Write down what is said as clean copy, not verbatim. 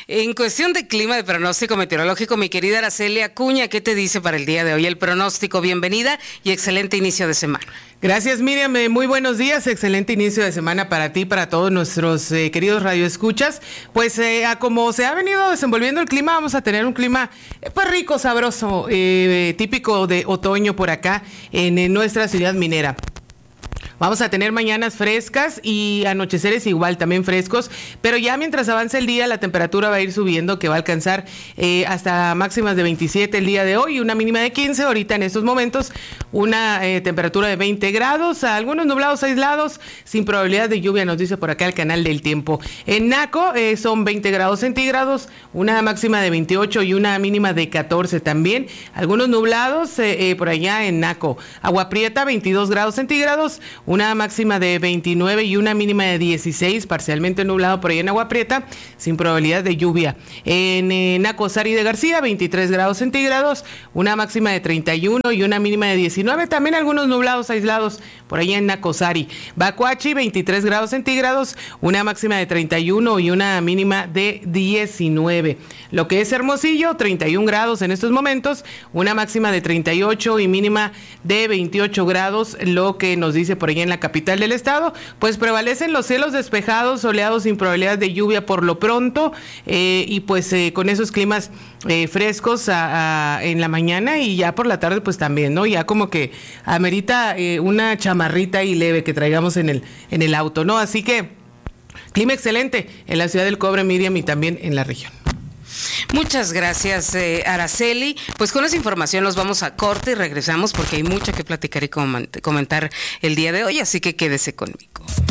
En cuestión de clima, de pronóstico meteorológico, mi querida Araceli Acuña, ¿qué te dice para el día de hoy el pronóstico? Bienvenida y excelente inicio de semana. Gracias, Miriam. Muy buenos días. Excelente inicio de semana para ti, para todos nuestros queridos radioescuchas. Pues como se ha venido desenvolviendo el clima, vamos a tener un clima pues rico, sabroso, típico de otoño por acá en nuestra ciudad minera. Vamos a tener mañanas frescas y anocheceres igual, también frescos, pero ya mientras avance el día, la temperatura va a ir subiendo, que va a alcanzar hasta máximas de 27 el día de hoy, una mínima de 15, ahorita en estos momentos, una temperatura de 20 grados, algunos nublados aislados, sin probabilidad de lluvia, nos dice por acá el canal del tiempo. En Naco son 20 grados centígrados, una máxima de 28 y una mínima de 14 también, algunos nublados por allá en Naco. Agua Prieta, 22 grados centígrados, una máxima de 29 y una mínima de 16, parcialmente nublado por ahí en Agua Prieta, sin probabilidad de lluvia. En Nacosari de García, 23 grados centígrados, una máxima de 31 y una mínima de 19, también algunos nublados aislados por ahí en Nacosari. Bacuachi, 23 grados centígrados, una máxima de 31 y una mínima de 19. Lo que es Hermosillo, 31 grados en estos momentos, una máxima de 38 y mínima de 28 grados, lo que nos dice por ahí en la capital del estado, pues prevalecen los cielos despejados, soleados, sin probabilidad de lluvia por lo pronto, y pues con esos climas frescos en la mañana y ya por la tarde pues también, ¿no? Ya como que amerita una chamarrita y leve que traigamos en el auto, ¿no? Así que clima excelente en la ciudad del Cobre, Miriam, y también en la región. Muchas gracias, Araceli. Pues con esa información nos vamos a corte y regresamos porque hay mucho que platicar y comentar el día de hoy, así que quédese conmigo.